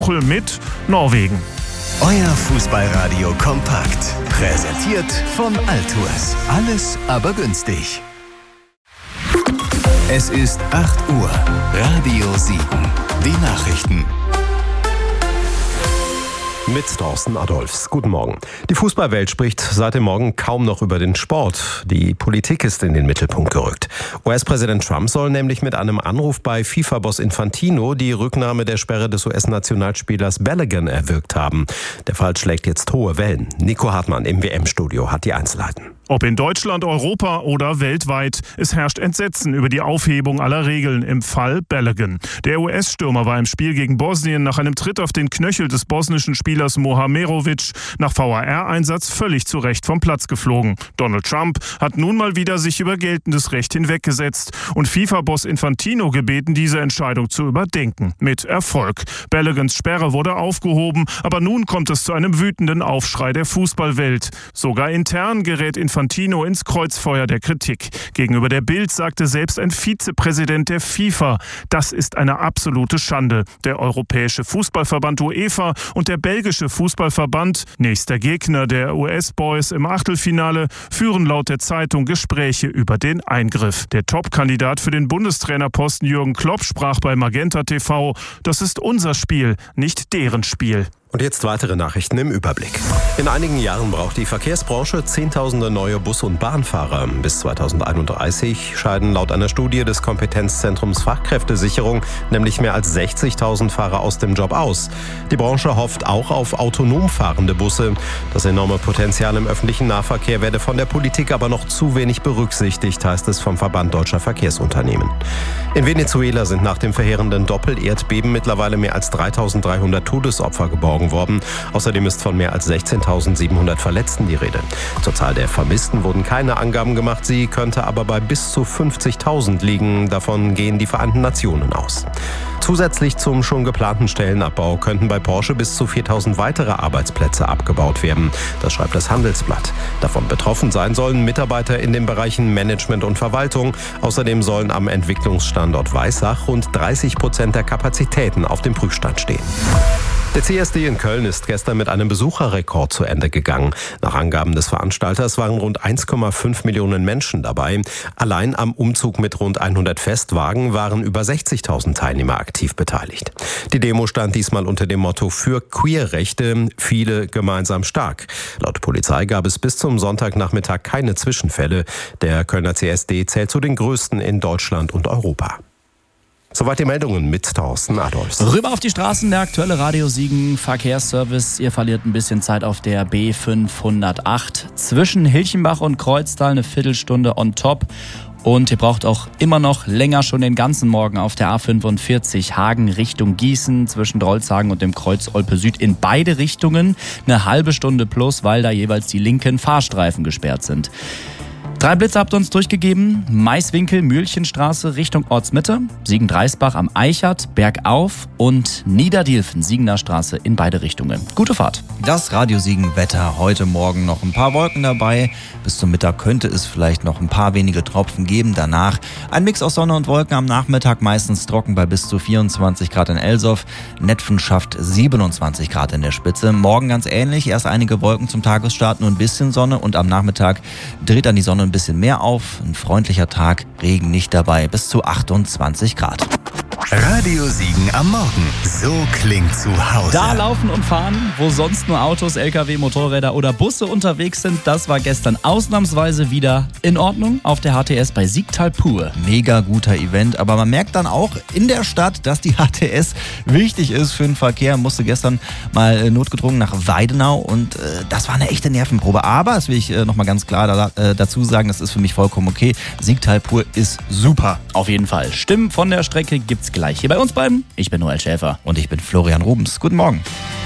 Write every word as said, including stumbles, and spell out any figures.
mit Norwegen. Euer Fußballradio kompakt. Präsentiert von Altours. Alles aber günstig. Es ist acht Uhr. Radio sieben. Die Nachrichten. Mit Thorsten Adolfs. Guten Morgen. Die Fußballwelt spricht seit dem Morgen kaum noch über den Sport. Die Politik ist in den Mittelpunkt gerückt. U S-Präsident Trump soll nämlich mit einem Anruf bei FIFA-Boss Infantino die Rücknahme der Sperre des U S-Nationalspielers Balogun erwirkt haben. Der Fall schlägt jetzt hohe Wellen. Nico Hartmann im W M-Studio hat die Einzelheiten. Ob in Deutschland, Europa oder weltweit, es herrscht Entsetzen über die Aufhebung aller Regeln im Fall Balogun. Der U S-Stürmer war im Spiel gegen Bosnien nach einem Tritt auf den Knöchel des bosnischen Spielers Mohamerovic nach V A R-Einsatz völlig zu Recht vom Platz geflogen. Donald Trump hat nun mal wieder sich über geltendes Recht hinweggesetzt und FIFA-Boss Infantino gebeten, diese Entscheidung zu überdenken. Mit Erfolg. Baloguns Sperre wurde aufgehoben, aber nun kommt es zu einem wütenden Aufschrei der Fußballwelt. Sogar intern gerät Infantino Infantino ins Kreuzfeuer der Kritik. Gegenüber der Bild sagte selbst ein Vizepräsident der FIFA, das ist eine absolute Schande. Der Europäische Fußballverband UEFA und der belgische Fußballverband, nächster Gegner der U S-Boys im Achtelfinale, führen laut der Zeitung Gespräche über den Eingriff. Der Top-Kandidat für den Bundestrainerposten Jürgen Klopp sprach bei Magenta T V, das ist unser Spiel, nicht deren Spiel. Und jetzt weitere Nachrichten im Überblick. In einigen Jahren braucht die Verkehrsbranche Zehntausende neue Bus- und Bahnfahrer. Bis zweitausendeinunddreißig scheiden laut einer Studie des Kompetenzzentrums Fachkräftesicherung nämlich mehr als sechzigtausend Fahrer aus dem Job aus. Die Branche hofft auch auf autonom fahrende Busse. Das enorme Potenzial im öffentlichen Nahverkehr werde von der Politik aber noch zu wenig berücksichtigt, heißt es vom Verband Deutscher Verkehrsunternehmen. In Venezuela sind nach dem verheerenden Doppel-Erdbeben mittlerweile mehr als dreitausenddreihundert Todesopfer geborgen worden. Außerdem ist von mehr als sechzehntausendsiebenhundert Verletzten die Rede. Zur Zahl der Vermissten wurden keine Angaben gemacht. Sie könnte aber bei bis zu fünfzigtausend liegen. Davon gehen die Vereinten Nationen aus. Zusätzlich zum schon geplanten Stellenabbau könnten bei Porsche bis zu viertausend weitere Arbeitsplätze abgebaut werden. Das schreibt das Handelsblatt. Davon betroffen sein sollen Mitarbeiter in den Bereichen Management und Verwaltung. Außerdem sollen am Entwicklungsstandort Weissach rund dreißig Prozent der Kapazitäten auf dem Prüfstand stehen. Der C S D in Köln ist gestern mit einem Besucherrekord zu Ende gegangen. Nach Angaben des Veranstalters waren rund eins Komma fünf Millionen Menschen dabei. Allein am Umzug mit rund hundert Festwagen waren über sechzigtausend Teilnehmer aktiv beteiligt. Die Demo stand diesmal unter dem Motto für Queerrechte, viele gemeinsam stark. Laut Polizei gab es bis zum Sonntagnachmittag keine Zwischenfälle. Der Kölner C S D zählt zu den größten in Deutschland und Europa. Soweit die Meldungen mit Thorsten Adolfs. Rüber auf die Straßen, der aktuelle Radio Siegen Verkehrsservice. Ihr verliert ein bisschen Zeit auf der B fünfhundertacht. Zwischen Hilchenbach und Kreuztal eine Viertelstunde on top. Und ihr braucht auch immer noch länger, schon den ganzen Morgen auf der A fünfundvierzig Hagen Richtung Gießen zwischen Drolshagen und dem Kreuz Olpe Süd in beide Richtungen. Eine halbe Stunde plus, weil da jeweils die linken Fahrstreifen gesperrt sind. Drei Blitze habt ihr uns durchgegeben. Maiswinkel, Mühlchenstraße Richtung Ortsmitte, Siegen-Dreisbach am Eichert, bergauf und Niederdielfen, Siegener Straße in beide Richtungen. Gute Fahrt. Das Radio Siegen Wetter heute Morgen noch ein paar Wolken dabei. Bis zum Mittag könnte es vielleicht noch ein paar wenige Tropfen geben. Danach ein Mix aus Sonne und Wolken am Nachmittag, meistens trocken bei bis zu vierundzwanzig Grad in Elsoff. Netfen schafft siebenundzwanzig Grad in der Spitze. Morgen ganz ähnlich, erst einige Wolken zum Tagesstart, nur ein bisschen Sonne und am Nachmittag dreht dann die Sonne ein bisschen mehr auf. Ein freundlicher Tag, Regen nicht dabei, bis zu achtundzwanzig Grad. Radio Siegen am Morgen. So klingt zu Hause. Da laufen und fahren, wo sonst nur Autos, L K W, Motorräder oder Busse unterwegs sind. Das war gestern ausnahmsweise wieder in Ordnung auf der H T S bei Siegtal Pur. Mega guter Event, aber man merkt dann auch in der Stadt, dass die H T S wichtig ist für den Verkehr. Musste gestern mal notgedrungen nach Weidenau und äh, das war eine echte Nervenprobe. Aber, das will ich äh, nochmal ganz klar da, äh, dazu sagen, das ist für mich vollkommen okay. Siegtal Pur ist super. Auf jeden Fall. Stimmen von der Strecke gibt's gleich hier bei uns beiden. Ich bin Noel Schäfer. Und ich bin Florian Rubens. Guten Morgen.